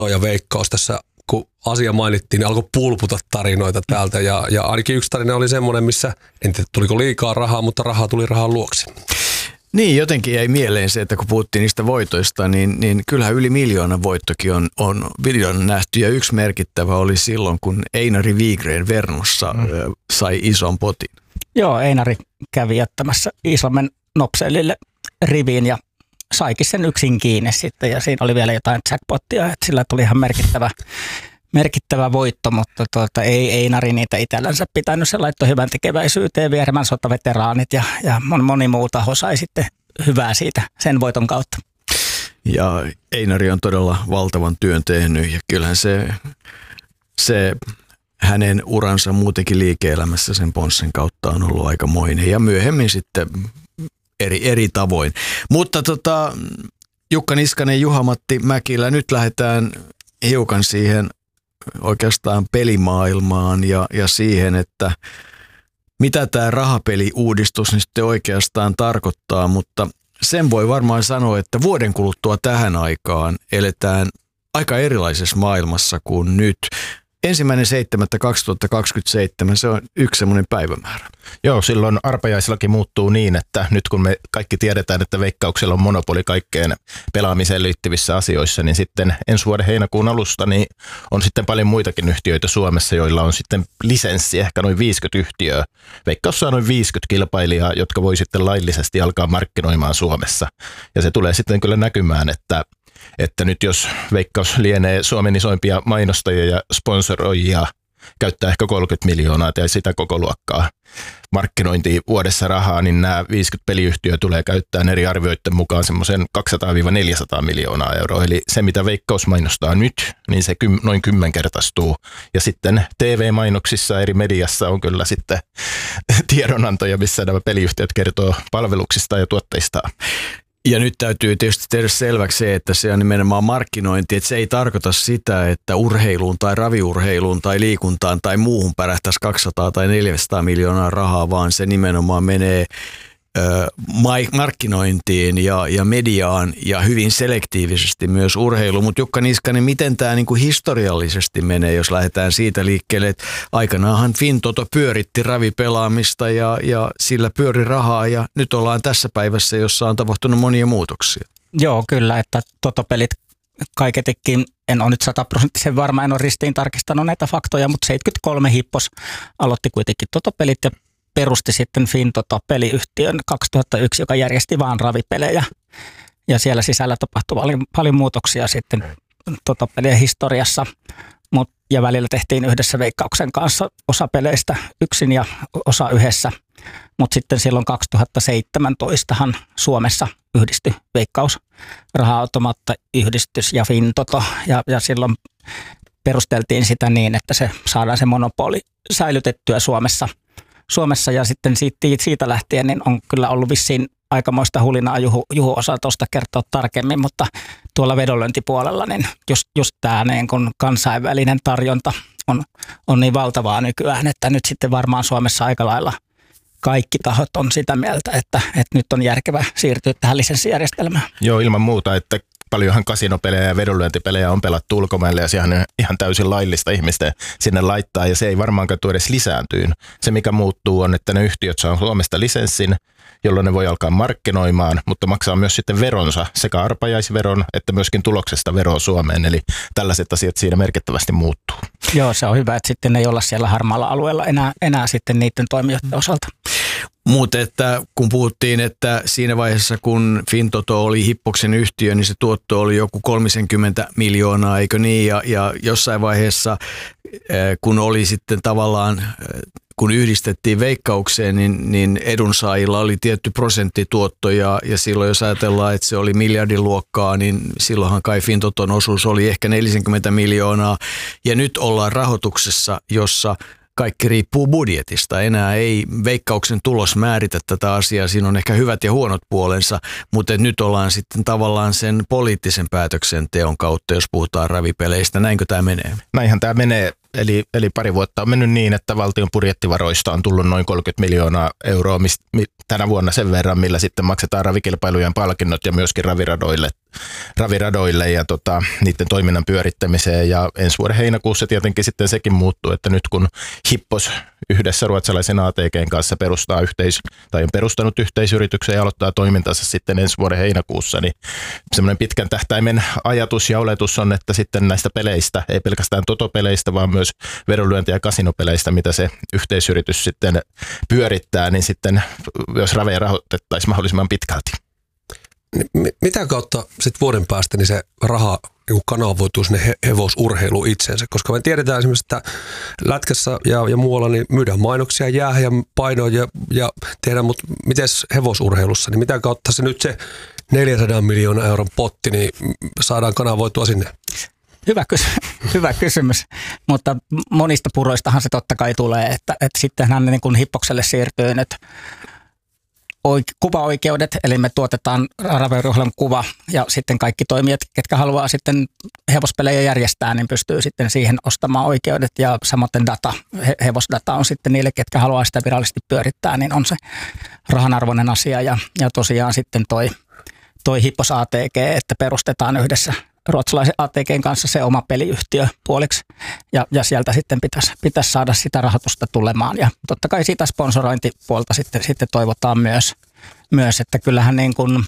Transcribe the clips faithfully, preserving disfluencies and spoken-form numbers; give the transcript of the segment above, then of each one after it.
ja Veikkaus tässä, kun asia mainittiin, niin alkoi pulputa tarinoita täältä. Ja, ja ainakin yksi tarina oli semmoinen, missä en tiedä tuliko liikaa rahaa, mutta rahaa tuli rahan luoksi. Niin, jotenkin jäi mieleen se, että kun puhuttiin niistä voitoista, niin, niin kyllähän yli miljoonan voittokin on, on videon nähty. Ja yksi merkittävä oli silloin, kun Einari Wigren Vernossa mm. sai ison potin. Joo, Einari kävi jättämässä Iisalmen Nopselille riviin ja saikin sen yksin kiinni sitten. Ja siinä oli vielä jotain jackpottia, että sillä tuli ihan merkittävä, merkittävä voitto, mutta tuota, ei Einari niitä itsellänsä pitänyt. Se laittoi hyvän tekeväisyyteen, Vieremän sotaveteraanit ja, ja moni muu taho sai sitten hyvää siitä sen voiton kautta. Ja Einari on todella valtavan työn tehnyt ja kyllähän se, se hänen uransa muutenkin liike-elämässä sen Ponssen kautta on ollut aikamoinen ja myöhemmin sitten eri, eri tavoin. Mutta tota, Jukka Niskanen, Juha-Matti Mäkilä, nyt lähdetään hiukan siihen oikeastaan pelimaailmaan ja, ja siihen, että mitä tämä rahapeliuudistus nyt sitten oikeastaan tarkoittaa, mutta sen voi varmaan sanoa, että vuoden kuluttua tähän aikaan eletään aika erilaisessa maailmassa kuin nyt. Ensimmäinen seitsemättä kaksituhattakaksikymmentäseitsemän, se on yksi semmoinen päivämäärä. Joo, silloin arpajaislakin muuttuu niin, että nyt kun me kaikki tiedetään, että Veikkauksella on monopoli kaikkeen pelaamiseen liittyvissä asioissa, niin sitten ensi vuoden heinäkuun alusta niin on sitten paljon muitakin yhtiöitä Suomessa, joilla on sitten lisenssi, ehkä noin viisikymmentä yhtiöä. Veikkaus saa noin viisikymmentä kilpailijaa, jotka voi sitten laillisesti alkaa markkinoimaan Suomessa. Ja se tulee sitten kyllä näkymään, että Että nyt jos Veikkaus lienee Suomen isoimpia mainostajia ja sponsoroijia, käyttää ehkä kolmekymmentä miljoonaa tai sitä koko luokkaa markkinointiin vuodessa rahaa, niin nämä viisikymmentä peliyhtiöä tulee käyttämään eri arvioiden mukaan semmoisen kaksisataa neljäsataa miljoonaa euroa. Eli se, mitä Veikkaus mainostaa nyt, niin se kym, noin kymmenkertaistuu. Ja sitten T V-mainoksissa eri mediassa on kyllä sitten tiedonantoja, missä nämä peliyhtiöt kertoo palveluksista ja tuotteistaan. Ja nyt täytyy tietysti tehdä selväksi se, että se on nimenomaan markkinointi, että se ei tarkoita sitä, että urheiluun tai raviurheiluun tai liikuntaan tai muuhun pärähtäisi kaksisataa tai neljäsataa miljoonaa rahaa, vaan se nimenomaan menee ö, markkinointiin ja, ja mediaan ja hyvin selektiivisesti myös urheiluun. Mutta Jukka Niskanen, miten tämä niinku historiallisesti menee, jos lähdetään siitä liikkeelle, että aikanaanhan Fintoto pyöritti ravipelaamista ja, ja sillä pyöri rahaa ja nyt ollaan tässä päivässä, jossa on tapahtunut monia muutoksia. Joo, kyllä, että totopelit kaiketikin, en ole nyt sataprosenttisen varma, en ole ristiin tarkistanut näitä faktoja, mutta seitsemänkymmentäkolme Hippos aloitti kuitenkin totopelit ja perusti sitten Fintoto-peliyhtiön kaksituhattayksi, joka järjesti vaan ravipelejä. Ja siellä sisällä tapahtui paljon, paljon muutoksia sitten totopelien historiassa. Mut, ja välillä tehtiin yhdessä Veikkauksen kanssa osa peleistä yksin ja osa yhdessä. Mutta sitten silloin kaksituhattaseitsemäntoistahan Suomessa yhdistyi Veikkaus, Raha-automaattiyhdistys ja Fintoto. Ja, ja silloin perusteltiin sitä niin, että se saadaan se monopoli säilytettyä Suomessa. Suomessa ja sitten siitä, siitä lähtien niin on kyllä ollut vissiin aikamoista hulinaa. Juhu, Juhu osaa tuosta kertoa tarkemmin, mutta tuolla vedonlyöntipuolella niin just, just tämä niin kun kansainvälinen tarjonta on, on niin valtavaa nykyään, että nyt sitten varmaan Suomessa aika lailla kaikki tahot on sitä mieltä, että, että nyt on järkevä siirtyä tähän lisenssijärjestelmään. Joo, ilman muuta, että paljonhan kasinopelejä ja vedonlyöntipelejä on pelattu ulkomaille ja sehän on ihan täysin laillista ihmisten sinne laittaa ja se ei varmaankaan tule edes lisääntyyn. Se mikä muuttuu on, että ne yhtiöt saa Suomesta lisenssin, jolloin ne voi alkaa markkinoimaan, mutta maksaa myös sitten veronsa, sekä arpajaisveron että myöskin tuloksesta veroa Suomeen, eli tällaiset asiat siinä merkittävästi muuttuu. Joo, se on hyvä, että sitten ei olla siellä harmaalla alueella enää, enää sitten niiden toimijoiden osalta. Mutta että kun puhuttiin, että siinä vaiheessa kun Fintoto oli Hippoksen yhtiö, niin se tuotto oli joku kolmekymmentä miljoonaa, eikö niin? Ja, ja jossain vaiheessa, kun oli sitten tavallaan, kun yhdistettiin Veikkaukseen, niin, niin edunsaajilla oli tietty prosenttituotto ja, ja silloin jos ajatellaan, että se oli miljardin luokkaa, niin silloinhan kai Fintoton osuus oli ehkä neljäkymmentä miljoonaa. Ja nyt ollaan rahoituksessa, jossa kaikki riippuu budjetista. Enää ei Veikkauksen tulos määritä tätä asiaa. Siinä on ehkä hyvät ja huonot puolensa, mutta nyt ollaan sitten tavallaan sen poliittisen päätöksenteon kautta, jos puhutaan ravipeleistä. Näinkö tämä menee? Näinhän tämä menee. Eli, eli pari vuotta on mennyt niin, että valtion budjettivaroista on tullut noin kolmekymmentä miljoonaa euroa mist, mi, tänä vuonna sen verran, millä sitten maksetaan ravikilpailujen palkinnot ja myöskin raviradoille, raviradoille ja tota, niiden toiminnan pyörittämiseen. Ja ensi vuoden heinäkuussa tietenkin sitten sekin muuttuu, että nyt kun Hippos yhdessä ruotsalaisen A T G:n kanssa perustaa yhteis, tai on perustanut yhteisyrityksen ja aloittaa toimintansa sitten ensi vuoden heinäkuussa, niin semmoinen pitkän tähtäimen ajatus ja oletus on, että sitten näistä peleistä, ei pelkästään totopeleistä, vaan myös vedonlyönti- ja kasinopeleistä, mitä se yhteisyritys sitten pyörittää, niin sitten jos raveja rahoitettaisiin mahdollisimman pitkälti. Mitä kautta sitten vuoden päästä niin se raha niin kanavoituu sinne he, hevosurheiluun itsensä? Koska me tiedetään esimerkiksi, että lätkässä ja, ja muualla niin myydään mainoksia, jäähän ja painoja ja, ja tehdään, mutta miten hevosurheilussa, niin mitä kautta se nyt se neljäsataa miljoonaa euron potti, niin saadaan kanavoitua sinne? Hyvä, kysy- hyvä kysymys, mutta monista puroistahan se totta kai tulee, että, että sittenhän niin kuin Hippokselle siirtyy nyt oike- kuvaoikeudet, eli me tuotetaan raveurheilun kuva ja sitten kaikki toimijat, ketkä haluaa sitten hevospelejä järjestää, niin pystyy sitten siihen ostamaan oikeudet ja samoin data, he- hevosdata on sitten niille, ketkä haluaa sitä virallisesti pyörittää, niin on se rahanarvoinen asia ja, ja tosiaan sitten toi, toi Hippos A T G, että perustetaan yhdessä ruotsalaisen A T G:n kanssa se oma peliyhtiö puoliksi ja, ja sieltä sitten pitäisi, pitäisi saada sitä rahoitusta tulemaan ja totta kai siitä sponsorointipuolta sitten, sitten toivotaan myös, myös, että kyllähän niin kuin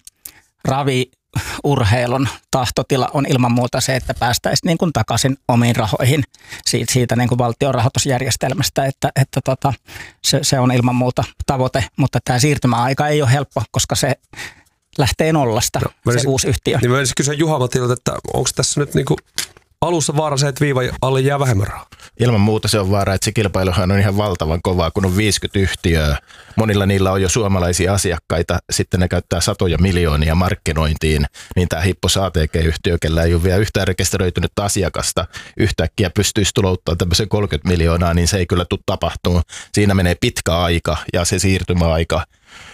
raviurheilun tahtotila on ilman muuta se, että päästäisiin niin kuin takaisin omiin rahoihin siitä, siitä niin kuin valtion rahoitusjärjestelmästä, että, että tota, se, se on ilman muuta tavoite, mutta tämä siirtymäaika ei ole helppo, koska se lähtee nollasta, no, se olisin, uusi yhtiö. Niin mä olisin kysyä Juha-Matilta, että onko tässä nyt niinku alussa vaara se, että viiva alle jää vähemmän rahaa? Ilman muuta se on vaara, että se kilpailuhan on ihan valtavan kovaa, kun on viisikymmentä yhtiöä. Monilla niillä on jo suomalaisia asiakkaita, sitten ne käyttää satoja miljoonia markkinointiin, niin tämä Hippos A T G-yhtiö, kellä ei ole vielä yhtään rekisteröitynyttä asiakasta, yhtäkkiä pystyisi tulouttamaan tämmöisen kolmekymmentä miljoonaa, niin se ei kyllä tule tapahtumaan. Siinä menee pitkä aika ja se siirtymäaika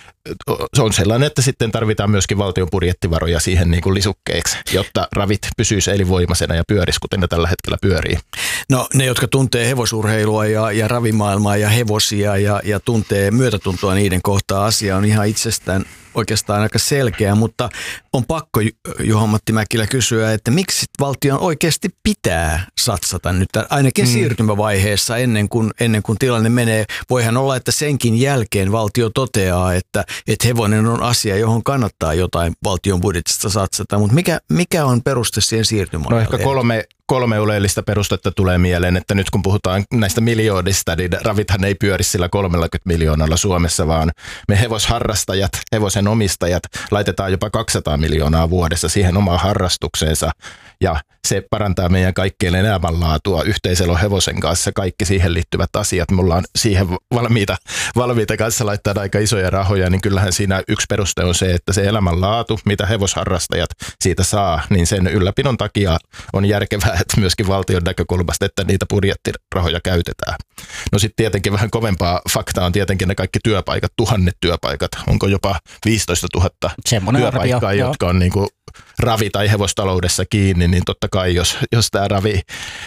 se on sellainen, että sitten tarvitaan myöskin valtion budjettivaroja siihen niin kuin lisukkeeksi, jotta ravit pysyisi elinvoimaisena ja pyörisi, kuten ne tällä hetkellä pyörii. No ne, jotka tuntee hevosurheilua ja, ja ravimaailmaa ja hevosia ja, ja tuntee myötätuntoa niiden kohtaa, asia on ihan itsestään oikeastaan aika selkeä, mutta on pakko Juha-Matti Mäkilä kysyä, että miksi valtion oikeasti pitää satsata nyt ainakin hmm. siirtymävaiheessa ennen kuin, ennen kuin tilanne menee. Voihan olla, että senkin jälkeen valtio toteaa, että, että hevonen on asia, johon kannattaa jotain valtion budjetista satsata, mutta mikä, mikä on peruste siihen siirtymäajalle? No ehkä kolme, kolme oleellista perustetta tulee mieleen, että nyt kun puhutaan näistä miljoonista, niin ravithan ei pyöri sillä kolmekymmentä miljoonalla Suomessa, vaan me hevosharrastajat, hevosen omistajat laitetaan jopa kaksisataa miljoonaa vuodessa siihen omaan harrastukseensa ja se parantaa meidän kaikkien elämänlaatua yhteisellä hevosen kanssa, kaikki siihen liittyvät asiat. Me ollaan siihen valmiita, valmiita kanssa laittaa aika isoja rahoja, niin kyllähän siinä yksi peruste on se, että se elämänlaatu, mitä hevosharrastajat siitä saa, niin sen ylläpidon takia on järkevää, että myöskin valtion näkökulmasta, että niitä budjettirahoja käytetään. No sitten tietenkin vähän kovempaa faktaa on tietenkin ne kaikki työpaikat, tuhannet työpaikat, onko jopa viisitoista tuhatta työpaikkaa, arvio, jotka on niin kuin ravi- tai hevostaloudessa kiinni, niin totta kai jos, jos tämä ravi,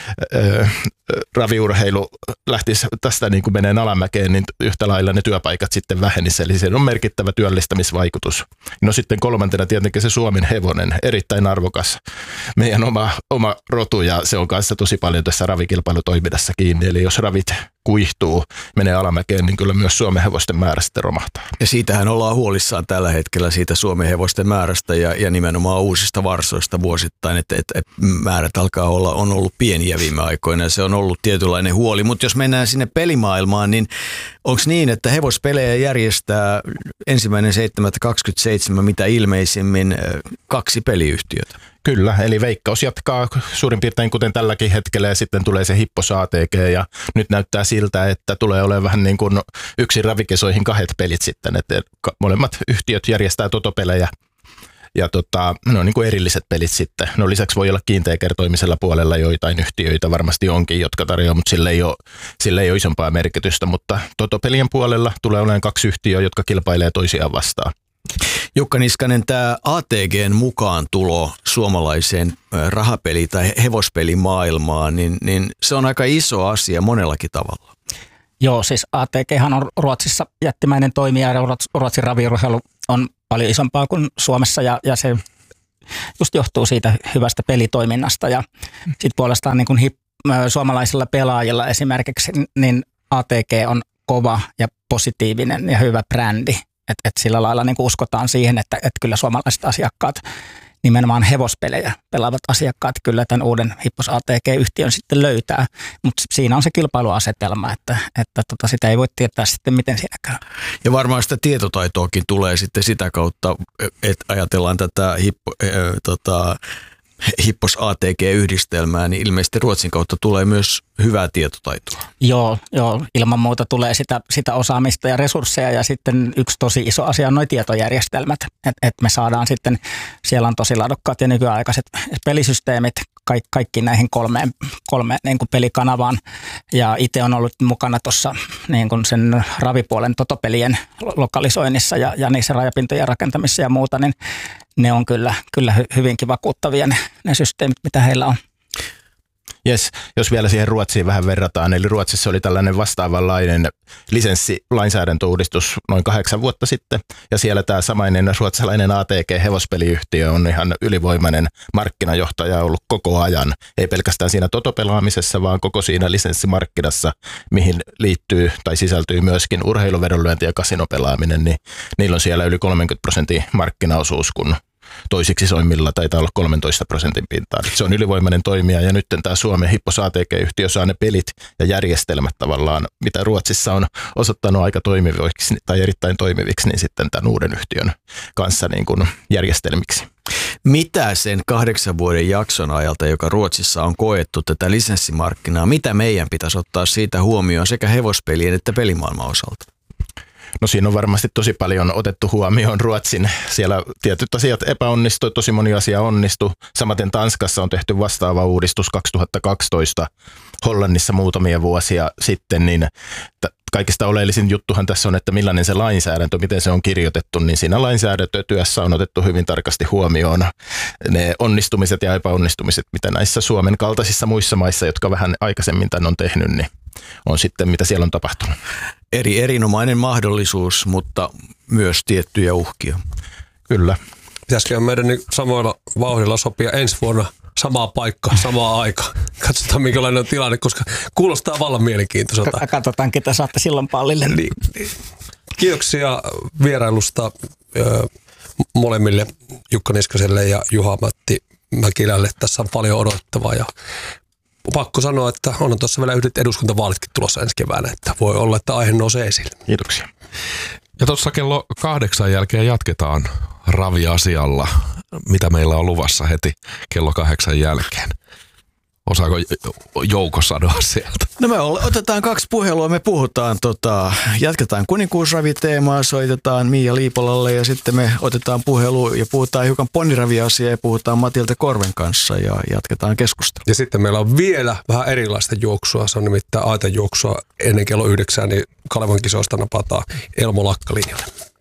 äh, raviurheilu lähtisi tästä niin kuin menee alamäkeen, niin yhtä lailla ne työpaikat sitten vähenisivät. Eli se on merkittävä työllistämisvaikutus. No sitten kolmantena tietenkin se Suomen hevonen, erittäin arvokas meidän oma, oma rotu ja se on kanssa tosi paljon tässä ravikilpailutoiminnassa kiinni. Eli jos ravit kuihtuu, menee alamäkeen, niin kyllä myös Suomen hevosten määrä sitten romahtaa. Ja siitähän ollaan huolissaan tällä hetkellä siitä Suomen hevosten määrästä ja, ja nimenomaan uusista varsoista vuosittain, että, että määrät alkaa olla, on ollut pieniä viime aikoina ja se on ollut tietynlainen huoli. Mutta jos mennään sinne pelimaailmaan, niin onko niin, että hevospelejä järjestää ensimmäinen seitsemättä kaksikymmentäseitsemän mitä ilmeisimmin kaksi peliyhtiötä? Kyllä, eli Veikkaus jatkaa suurin piirtein kuten tälläkin hetkellä ja sitten tulee se Hippos A T G ja nyt näyttää siltä, että tulee olemaan vähän niin kuin yksi ravikesoihin kahdet pelit sitten, että molemmat yhtiöt järjestää totopelejä ja tota, ne on niin kuin erilliset pelit sitten. No lisäksi voi olla kiinteäkertoimisella puolella joitain yhtiöitä varmasti onkin, jotka tarjoaa, mutta sillä ei ole, sillä ei ole isompaa merkitystä, mutta totopelien puolella tulee olemaan kaksi yhtiöä, jotka kilpailee toisiaan vastaan. Jukka Niskanen, tämä A T G:n mukaan tulo suomalaiseen rahapeli- tai hevospelimaailmaan, niin, niin se on aika iso asia monellakin tavalla. Joo, siis A T G:han on Ruotsissa jättimäinen toimija ja Ruotsin raviurheilu on paljon isompaa kuin Suomessa ja, ja se just johtuu siitä hyvästä pelitoiminnasta ja sitten puolestaan niin kuin hip, suomalaisilla pelaajilla esimerkiksi niin A T G on kova ja positiivinen ja hyvä brändi, että et sillä lailla niin kuin uskotaan siihen, että et kyllä suomalaiset asiakkaat, nimenomaan hevospelejä pelaavat asiakkaat kyllä tämän uuden Hippos A T G-yhtiön sitten löytää, mutta siinä on se kilpailuasetelma, että, että tota, sitä ei voi tietää sitten miten siinä käy. Ja varmaan sitä tietotaitoakin tulee sitten sitä kautta, että ajatellaan tätä hippo, äh, tota, Hippos A T G-yhdistelmää, niin ilmeisesti Ruotsin kautta tulee myös hyvää tietotaitoa. Joo, joo, ilman muuta tulee sitä, sitä osaamista ja resursseja ja sitten yksi tosi iso asia on nuo tietojärjestelmät, että et me saadaan sitten, siellä on tosi laadukkaat ja nykyaikaiset pelisysteemit kaikki, kaikki näihin kolmeen, kolmeen niin kuin pelikanavaan ja itse on ollut mukana tuossa niin kuin sen ravipuolen totopelien lokalisoinnissa ja, ja niissä rajapintojen rakentamisessa ja muuta, niin ne on kyllä, kyllä hyvinkin vakuuttavia ne, ne systeemit, mitä heillä on. Jes, jos vielä siihen Ruotsiin vähän verrataan, eli Ruotsissa oli tällainen vastaavanlainen lisenssilainsäädäntöuudistus noin kahdeksan vuotta sitten, ja siellä tämä samainen ruotsalainen A T G-hevospeliyhtiö on ihan ylivoimainen markkinajohtaja ollut koko ajan, ei pelkästään siinä totopelaamisessa, vaan koko siinä lisenssimarkkinassa, mihin liittyy tai sisältyy myöskin urheiluvedonlyönti ja kasinopelaaminen, niin niillä on siellä yli kolmekymmentä prosentin markkinaosuus, kun toisiksi soimmilla taitaa olla kolmentoista prosentin pintaan. Se on ylivoimainen toimija ja nyt tämä Suomen Hippos A T G-yhtiö saa ne pelit ja järjestelmät tavallaan, mitä Ruotsissa on osoittanut aika toimiviksi tai erittäin toimiviksi, niin sitten tämän uuden yhtiön kanssa niin kuin järjestelmiksi. Mitä sen kahdeksan vuoden jakson ajalta, joka Ruotsissa on koettu tätä lisenssimarkkinaa, mitä meidän pitäisi ottaa siitä huomioon sekä hevospelien että pelimaailman osalta? No siinä on varmasti tosi paljon otettu huomioon Ruotsin. Siellä tietyt asiat epäonnistui, tosi moni asia onnistui. Samaten Tanskassa on tehty vastaava uudistus kaksituhattakaksitoista, Hollannissa muutamia vuosia sitten, niin kaikista oleellisin juttuhan tässä on, että millainen se lainsäädäntö, miten se on kirjoitettu, niin siinä lainsäädäntötyössä on otettu hyvin tarkasti huomioon ne onnistumiset ja epäonnistumiset, mitä näissä Suomen kaltaisissa muissa maissa, jotka vähän aikaisemmin tämän on tehnyt, niin on sitten, mitä siellä on tapahtunut. Eri erinomainen mahdollisuus, mutta myös tiettyjä uhkia. Kyllä. Pitäisikö meidän nyt samoilla vauhdilla sopia ensi vuonna samaa paikkaa, samaa aikaa. Katsotaan, minkälainen on tilanne, koska kuulostaa vallan mielenkiintoiselta. Katsotaan, ketä saatte silloin pallille. Niin, niin. Kiitoksia vierailusta ö, molemmille, Jukka Niskaselle ja Juha-Matti Mäkilälle. Tässä on paljon odottavaa ja pakko sanoa, että on tuossa vielä yhdet eduskuntavaalitkin tulossa ensi keväänä, että voi olla, että aihe nousee esille. Kiitoksia. Ja tuossa kello kahdeksan jälkeen jatketaan raviasialla, mitä meillä on luvassa heti kello kahdeksan jälkeen. Osaako Jouko sanoa sieltä? No me otetaan kaksi puhelua, me puhutaan, tota, jatketaan kuninkuusraviteemaa, soitetaan Miia Liipolalle ja sitten me otetaan puhelu ja puhutaan hiukan ponniraviasiaa ja puhutaan Matilda Korven kanssa ja jatketaan keskustelua. Ja sitten meillä on vielä vähän erilaista juoksua, se on nimittäin aitajuoksua ennen kello yhdeksän, niin Kalevan kisoista napataan Elmo Lakkalinjalle.